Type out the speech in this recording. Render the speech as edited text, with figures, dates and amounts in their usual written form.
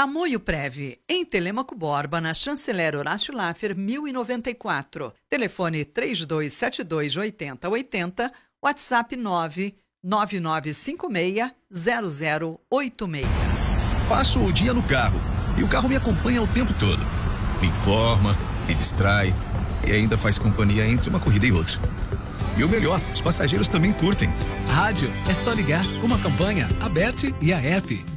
Tamoio Prev, em Telêmaco Borba, na Chanceler Horácio Laffer, 1094. Telefone 3272-8080, WhatsApp 99956-0086. Passo o dia no carro e o carro me acompanha o tempo todo. Me informa, me distrai e ainda faz companhia entre uma corrida e outra. E o melhor, os passageiros também curtem. Rádio, é só ligar. Uma campanha, a BERT e a ERP.